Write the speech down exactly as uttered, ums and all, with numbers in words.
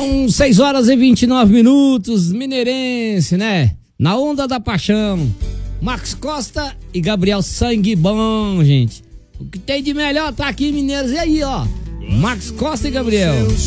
São seis horas e vinte e nove minutos, Mineirense, né? Na onda da paixão. Max Costa e Gabriel Sangue Bom, gente. O que tem de melhor tá aqui, Mineiros. E aí, ó. Max Costa e Gabriel.